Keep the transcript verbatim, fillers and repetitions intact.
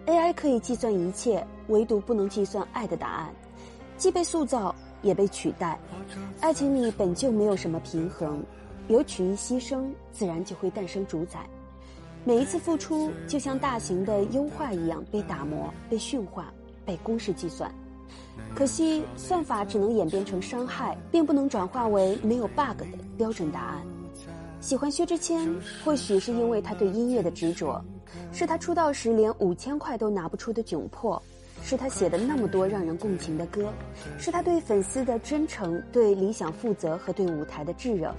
A I 可以计算一切，唯独不能计算爱的答案，既被塑造也被取代。爱情里本就没有什么平衡，有取一牺牲，自然就会诞生主宰。每一次付出就像大型的优化一样被打磨、被驯化、被公式计算。可惜算法只能演变成伤害，并不能转化为没有 bug 的标准答案。喜欢薛之谦，或许是因为他对音乐的执着，是他出道时连五千块都拿不出的窘迫，是他写的那么多让人共情的歌，是他对粉丝的真诚、对理想负责和对舞台的炙热。